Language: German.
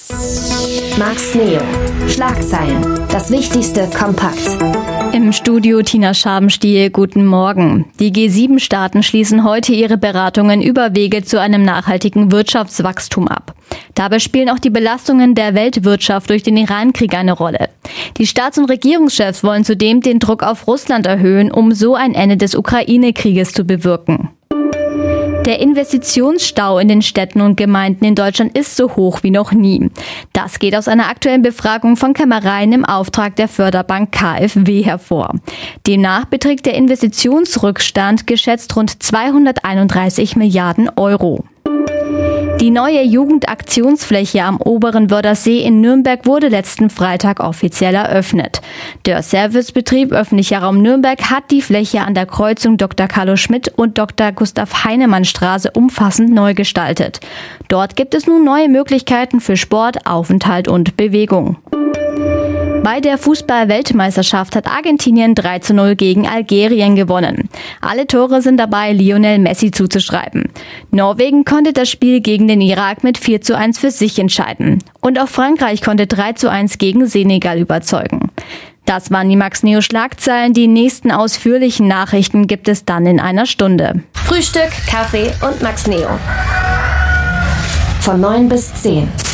Max Neo. Schlagzeilen. Das Wichtigste kompakt. Im Studio Tina Schabenstiel, guten Morgen. Die G7-Staaten schließen heute ihre Beratungen über Wege zu einem nachhaltigen Wirtschaftswachstum ab. Dabei spielen auch die Belastungen der Weltwirtschaft durch den Iran-Krieg eine Rolle. Die Staats- und Regierungschefs wollen zudem den Druck auf Russland erhöhen, um so ein Ende des Ukraine-Krieges zu bewirken. Der Investitionsstau in den Städten und Gemeinden in Deutschland ist so hoch wie noch nie. Das geht aus einer aktuellen Befragung von Kämmereien im Auftrag der Förderbank KfW hervor. Demnach beträgt der Investitionsrückstand geschätzt rund 231 Milliarden Euro. Die neue Jugendaktionsfläche am Oberen Wörthersee in Nürnberg wurde letzten Freitag offiziell eröffnet. Der Servicebetrieb Öffentlicher Raum Nürnberg hat die Fläche an der Kreuzung Dr. Carlo Schmidt und Dr. Gustav Heinemann Straße umfassend neu gestaltet. Dort gibt es nun neue Möglichkeiten für Sport, Aufenthalt und Bewegung. Bei der Fußball-Weltmeisterschaft hat Argentinien 3:0 gegen Algerien gewonnen. Alle Tore sind dabei Lionel Messi zuzuschreiben. Norwegen konnte das Spiel gegen den Irak mit 4:1 für sich entscheiden. Und auch Frankreich konnte 3:1 gegen Senegal überzeugen. Das waren die Max Neo Schlagzeilen. Die nächsten ausführlichen Nachrichten gibt es dann in einer Stunde. Frühstück, Kaffee und Max Neo. Von 9 bis 10.